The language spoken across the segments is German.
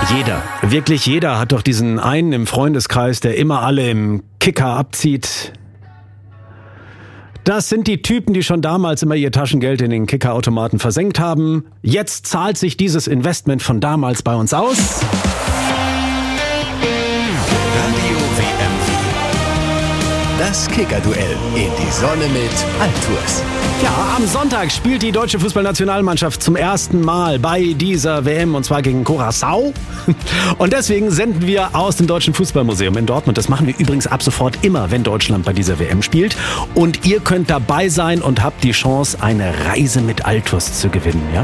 Jeder, wirklich jeder hat doch diesen einen im Freundeskreis, der immer alle im Kicker abzieht. Das sind die Typen, die schon damals immer ihr Taschengeld in den Kickerautomaten versenkt haben. Jetzt zahlt sich dieses Investment von damals bei uns aus. Radio WM. Das Kicker-Duell in die Sonne mit Altours. Ja, am Sonntag spielt die deutsche Fußballnationalmannschaft zum ersten Mal bei dieser WM und zwar gegen Curaçao. Und deswegen senden wir aus dem Deutschen Fußballmuseum in Dortmund. Das machen wir übrigens ab sofort immer, wenn Deutschland bei dieser WM spielt. Und ihr könnt dabei sein und habt die Chance, eine Reise mit Altours zu gewinnen, ja?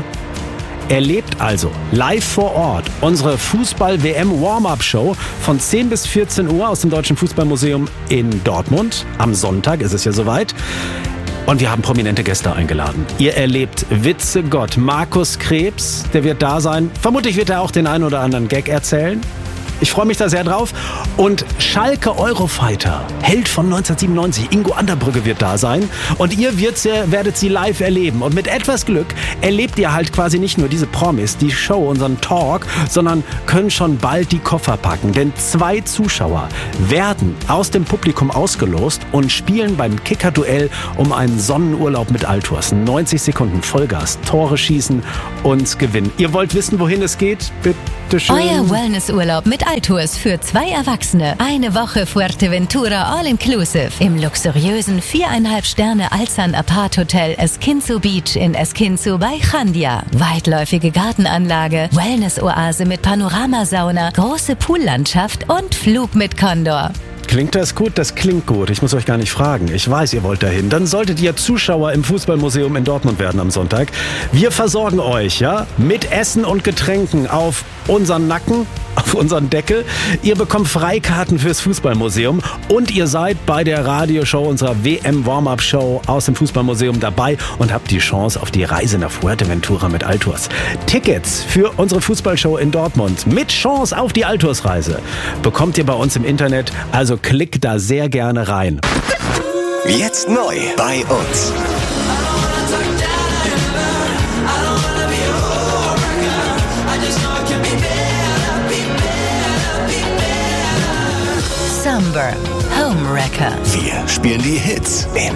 Erlebt also live vor Ort unsere Fußball-WM-Warm-Up-Show von 10 bis 14 Uhr aus dem Deutschen Fußballmuseum in Dortmund. Am Sonntag ist es ja soweit. Und wir haben prominente Gäste eingeladen. Ihr erlebt Witzegott Markus Krebs, der wird da sein. Vermutlich wird er auch den einen oder anderen Gag erzählen. Ich freue mich da sehr drauf. Und Schalke Eurofighter, Held von 1997, Ingo Anderbrügge wird da sein. Und ihr werdet sie live erleben. Und mit etwas Glück erlebt ihr halt quasi nicht nur diese Promis, die Show, unseren Talk, sondern können schon bald die Koffer packen. Denn 2 Zuschauer werden aus dem Publikum ausgelost und spielen beim Kicker-Duell um einen Sonnenurlaub mit Altours. 90 Sekunden Vollgas, Tore schießen und gewinnen. Ihr wollt wissen, wohin es geht? Bitte schön. Euer Wellnessurlaub mit Altours für 2 Erwachsene. Eine Woche Fuerteventura All-Inclusive im luxuriösen 4,5 Sterne Alzan Apart Hotel Esquinzo Beach in Esquinzo bei Chandia. Weitläufige Gartenanlage, Wellness-Oase mit Panoramasauna, große Poollandschaft und Flug mit Condor. Klingt das gut? Das klingt gut. Ich muss euch gar nicht fragen. Ich weiß, ihr wollt dahin. Dann solltet ihr Zuschauer im Fußballmuseum in Dortmund werden am Sonntag. Wir versorgen euch, ja, mit Essen und Getränken auf unseren Nacken, auf unseren Deckel. Ihr bekommt Freikarten fürs Fußballmuseum und ihr seid bei der Radioshow, unserer WM-Warm-Up-Show aus dem Fußballmuseum dabei und habt die Chance auf die Reise nach Fuerteventura mit Altours. Tickets für unsere Fußballshow in Dortmund mit Chance auf die Altours-Reise bekommt ihr bei uns im Internet, also klickt da sehr gerne rein. Jetzt neu bei uns. Summer Homewrecker. Wir spielen die Hits in